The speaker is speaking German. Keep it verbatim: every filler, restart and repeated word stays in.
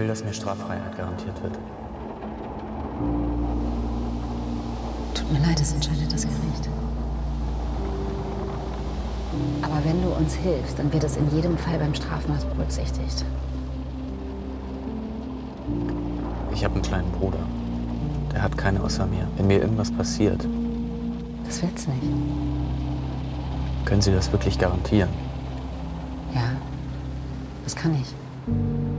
will, dass mir Straffreiheit garantiert wird. Tut mir leid, es entscheidet das Gericht. Aber wenn du uns hilfst, dann wird es in jedem Fall beim Strafmaß berücksichtigt. Ich habe einen kleinen Bruder. Der hat keine außer mir. Wenn mir irgendwas passiert, Das wird's nicht. können Sie das wirklich garantieren? Ja, das kann ich.